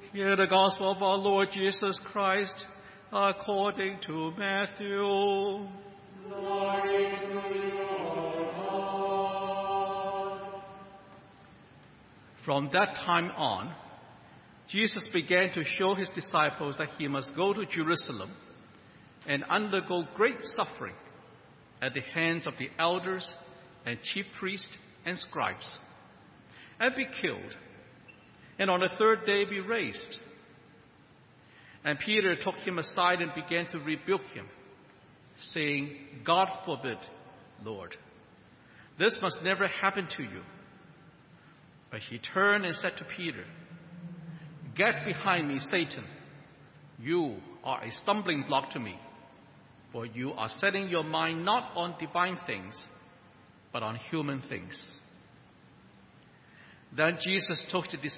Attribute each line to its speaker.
Speaker 1: Hear the gospel of our Lord Jesus Christ according to Matthew.
Speaker 2: Glory to you, O Lord.
Speaker 1: From that time on, Jesus began to show his disciples that he must go to Jerusalem and undergo great suffering at the hands of the elders and chief priests and scribes, and be killed, and on the third day be raised. And Peter took him aside and began to rebuke him, saying, God forbid, Lord, this must never happen to you. But he turned and said to Peter, Get behind me, Satan. You are a stumbling block to me, for you are setting your mind not on divine things, but on human things. Then Jesus took the